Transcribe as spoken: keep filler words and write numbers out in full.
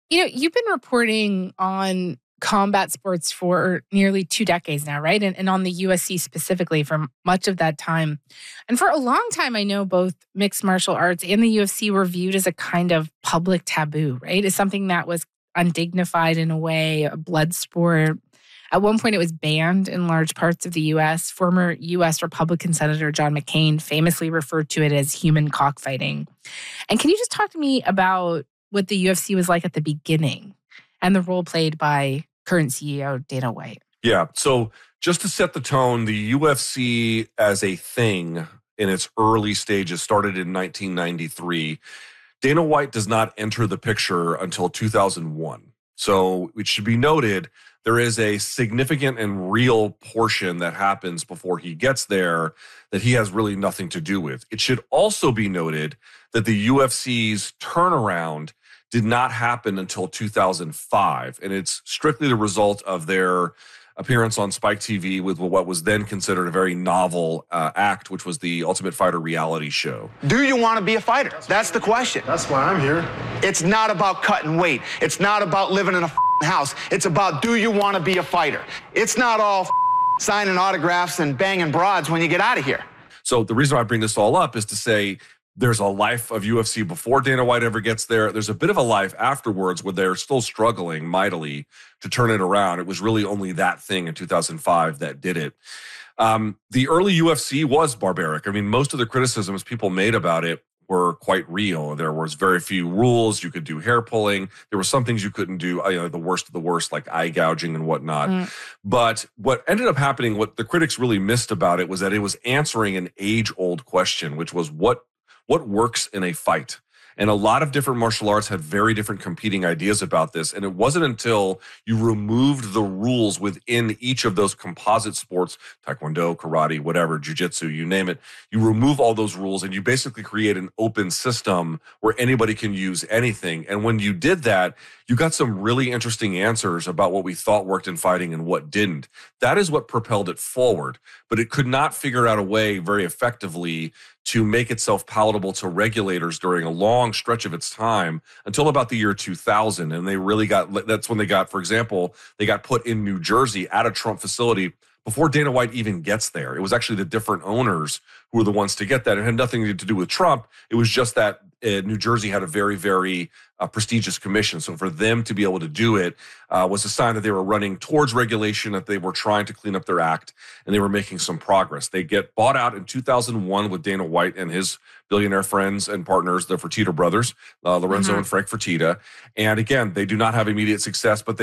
You know, you've been reporting on combat sports for nearly two decades now, right? And, and on the U F C specifically for much of that time. And for a long time, I know both mixed martial arts and the U F C were viewed as a kind of public taboo, right? As something that was undignified in a way, a blood sport. At one point, it was banned in large parts of the U S. Former U S Republican Senator John McCain famously referred to it as human cockfighting. And can you just talk to me about what the U F C was like at the beginning and the role played by current C E O Dana White? Yeah. So just to set the tone, the U F C as a thing in its early stages started in nineteen ninety-three. Dana White does not enter the picture until two thousand one. So it should be noted, there is a significant and real portion that happens before he gets there that he has really nothing to do with. It should also be noted that the U F C's turnaround did not happen until two thousand five, and it's strictly the result of their appearance on Spike T V with what was then considered a very novel uh, act, which was the Ultimate Fighter reality show. Do you want to be a fighter? That's the question. That's why I'm here. It's not about cutting weight. It's not about living in a house. It's about, do you want to be a fighter? It's not all signing autographs and banging broads when you get out of here. So the reason I bring this all up is to say there's a life of U F C before Dana White ever gets there. There's a bit of a life afterwards where they're still struggling mightily to turn it around. It was really only that thing in two thousand five that did it. Um, the early U F C was barbaric. I mean, most of the criticisms people made about it were quite real. There was very few rules. You could do hair pulling. There were some things you couldn't do, you know, the worst of the worst, like eye gouging and whatnot. Mm. But what ended up happening, what the critics really missed about it was that it was answering an age-old question, which was what What works in a fight? And a lot of different martial arts had very different competing ideas about this. And it wasn't until you removed the rules within each of those composite sports, taekwondo, karate, whatever, jiu-jitsu, you name it, you remove all those rules and you basically create an open system where anybody can use anything. And when you did that, you got some really interesting answers about what we thought worked in fighting and what didn't. That is what propelled it forward. But it could not figure out a way very effectively to make itself palatable to regulators during a long stretch of its time until about the year two thousand. And they really got, that's when they got, for example, they got put in New Jersey at a Trump facility before Dana White even gets there. It was actually the different owners who were the ones to get that. It had nothing to do with Trump. It was just that uh, New Jersey had a very, very uh, prestigious commission. So for them to be able to do it uh, was a sign that they were running towards regulation, that they were trying to clean up their act, and they were making some progress. They get bought out in two thousand one with Dana White and his billionaire friends and partners, the Fertitta brothers, uh, Lorenzo mm-hmm. and Frank Fertitta. And again, they do not have immediate success, but they